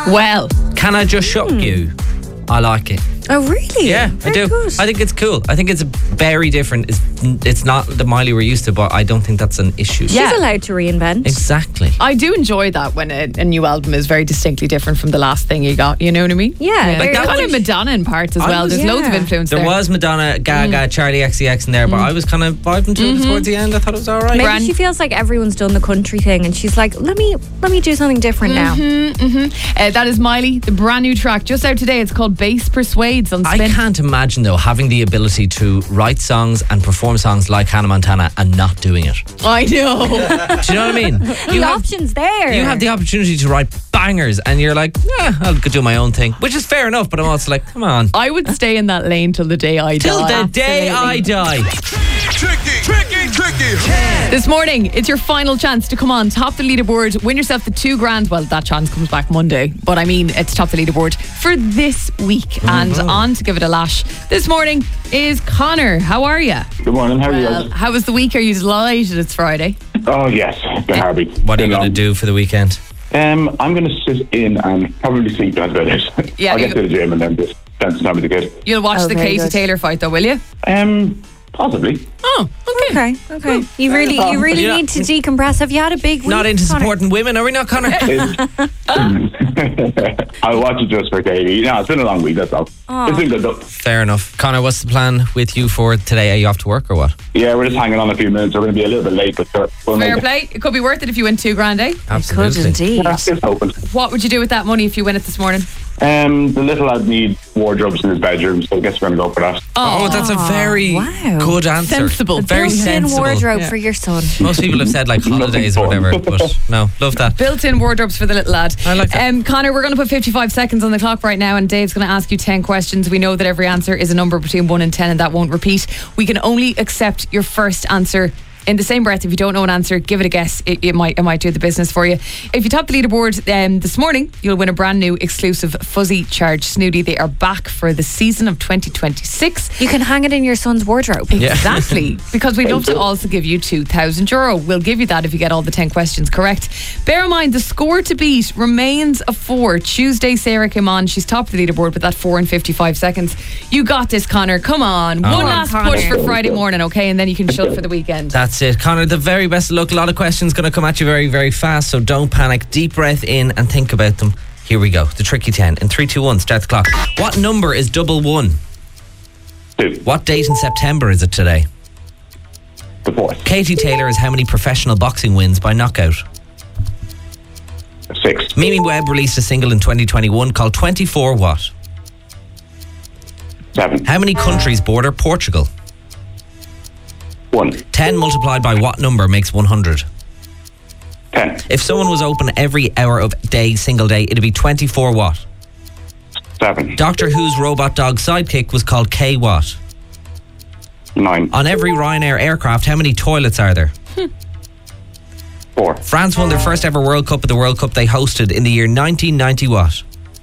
Well, Can I just shock you? I like it. Oh, really? Yeah, I do. Good. I think it's cool. I think it's very different. It's not the Miley we're used to, but I don't think that's an issue. She's allowed to reinvent. Exactly. I do enjoy that when a new album is very distinctly different from the last thing you got. You know what I mean? Yeah. Like that kind was- of Madonna in parts as I well. was- There's loads of influence There there. was Madonna, Gaga, Charlie XCX in there, but I was kind of vibing to it towards the end. I thought it was all right. Maybe she feels like everyone's done the country thing and she's like, let me do something different now. That is Miley, the brand new track just out today. It's called Bass Persuades on I Spin. can't imagine, though, having the ability to write songs and perform songs like Hannah Montana and not doing it. I know. Do you know what I mean? The option's there. You have the opportunity to write bangers and you're like, I'll go do my own thing, which is fair enough, but I'm also like, come on. I would stay in that lane till the day I Till die. the day I die. Tricky. This morning, it's your final chance to come on top the leaderboard, win yourself the $2,000. Well, that chance comes back Monday, but I mean, it's top the leaderboard for this week. And on to give it a lash this morning is Connor. How are you? Good morning, how are you guys? How was the week? Are you delighted it's Friday? Oh, yes, the Harvey. What are you going to do for the weekend? I'm going to sit in and probably sleep, that's about it. Yeah, I'll get to the gym and then just spend some time with the kids. You'll watch the very Casey good. Taylor fight though, will you? Possibly. Oh, okay. Okay. You really Yeah. need to decompress. Have you had a big week? Not into Connor? supporting women, are we not, Connor? I'll watch it just for Katie. No, it's been a long week, that's all. It's been good though. Fair enough. Connor, what's the plan with you for today? Are you off to work or what? Yeah, we're just hanging on a few minutes. We're going to be a little bit late, but we'll Fair make play. It could be worth it if you win $2,000, eh? Could indeed. it. Yeah, it's open. What would you do with that money if you win it this morning? The little lad needs wardrobes in his bedroom, so I guess we're going to go for that. Oh, that's a very wow. good answer. Sensible. Very Built-in sensible. wardrobe for your son. Most people have said like holidays or Nothing whatever, fun. but no, love that. Built-in wardrobes for the little lad. I like that. Connor, we're going to put 55 seconds on the clock right now, and Dave's going to ask you 10 questions. We know that every answer is a number between 1 and 10, and that won't repeat. We can only accept your first answer. In the same breath, if you don't know an answer, give it a guess. It might do the business for you. If you top the leaderboard this morning, you'll win a brand new exclusive Fuzzy Charge Snooty. They are back for the season of 2026. You can hang it in your son's wardrobe. Exactly, because we'd love to also give you €2,000. We'll give you that if you get all the 10 questions correct. Bear in mind, the score to beat remains a 4. Tuesday, Sarah came on. She's top of the leaderboard with that 4 in 55 seconds. You got this, Connor. Come on. One last Connor. push for Friday morning, okay? And then you can shut for the weekend. That's it. Connor, the very best of luck. A lot of questions going to come at you very, very fast, so don't panic. Deep breath in and think about them. Here we go. The Tricky 10. In 3, 2, 1, start the clock. What number is 111? 2. What date in September is it today? The 4th. Katie Taylor has how many professional boxing wins by knockout? 6. Mimi Webb released a single in 2021 called 24 what? 7. How many countries border Portugal? 1. 10 multiplied by what number makes 100? 10. If someone was open every hour of day, single day, it'd be 24 what? 7. Doctor Who's robot dog sidekick was called K what? 9. On every Ryanair aircraft, how many toilets are there? 4. France won their first ever World Cup at the World Cup they hosted in the year 1990 what?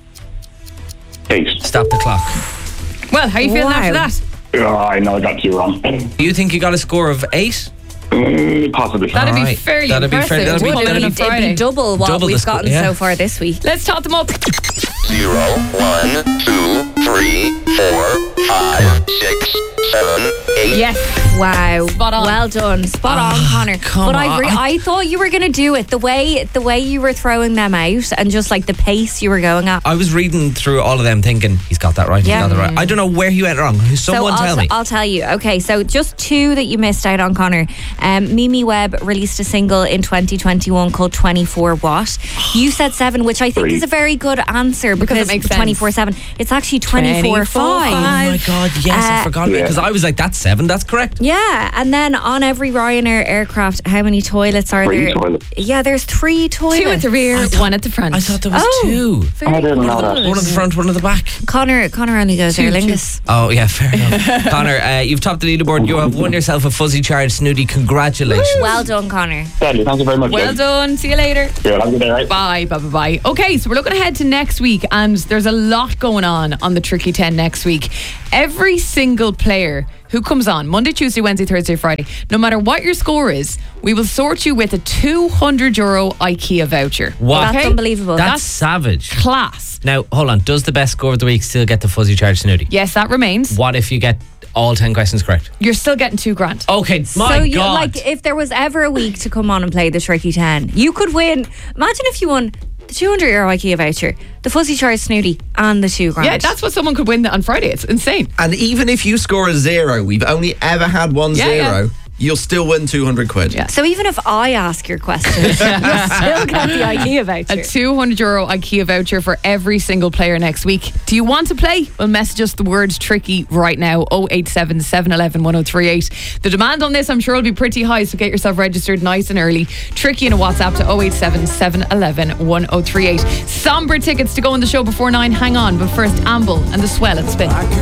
8. Stop the clock. Well, how are you feeling Wow. after that? Oh, I know I got 2 wrong. Do you think you got a score of 8? Possibly. That'd be Alright. fairly That'd be impressive. fair- that'd be- Coming that'd in be- on Friday. It'd be double what Double the we've score, gotten yeah. so far this week. Let's tot them up. 0, 1, 2, 3, 4, 5, 6, 7, 8. Yes. Wow. Spot on. Well done. Spot on, Connor. come But on. I thought you were going to do it the way you were throwing them out and just like the pace you were going at. I was reading through all of them thinking, he's got that right, Yeah. he's got that right. I don't know where he went wrong. Someone tell me. I'll tell you. Okay, so just 2 that you missed out on, Connor. Mimi Webb released a single in 2021 called 24 What. You said 7, which I think 3. is a very good answer because it makes sense. 24/7. It's actually 24/5. Oh my God, yes, I forgot about it Yeah. because I was like, that's 7, that's correct. Yeah, and then on every Ryanair aircraft, how many toilets are 3 there? toilets. Yeah, there's 3 toilets. 2 at the rear, 1 at the front. I thought there was Oh. 2. Very I didn't know good. that. One at the front, one at the back. Connor only goes Aer Lingus. Oh, yeah, fair enough. Connor, you've topped the leaderboard. You have won yourself a Fuzzy Charge Snooty. Congratulations. Well done, Connor. Thank you very much. Well guys. done. See you later. Yeah, have a good day, right? Bye, bye, bye, bye. Okay, so we're looking ahead to next week, and there's a lot going on the Tricky 10 next week. Every single player who comes on Monday, Tuesday, Wednesday, Thursday, Friday, no matter what your score is, we will sort you with a €200 IKEA voucher. What? That's unbelievable. That's savage. Class. Now, hold on. Does the best score of the week still get the fuzzy charge snooty? Yes, that remains. What if you get all 10 questions correct? You're still getting $2,000. Okay, my So you, God. like, if there was ever a week to come on and play the Tricky 10, you could win. Imagine if you won the €200 IKEA voucher, the fuzzy charge snooty, and the $2,000. Yeah, that's what someone could win on Friday. It's insane. And even if you score a 0, we've only ever had one Yeah, 0. yeah. You'll still win 200 quid. Yeah. So even if I ask your questions, you'll still get the IKEA voucher. A €200 IKEA voucher for every single player next week. Do you want to play? Well, message us the word tricky right now. 087 711 1038. The demand on this, I'm sure, will be pretty high, so get yourself registered nice and early. Tricky in a WhatsApp to 087 711 1038. Somber tickets to go on the show before 9. Hang on, but first, Amble and the Swell at Spin.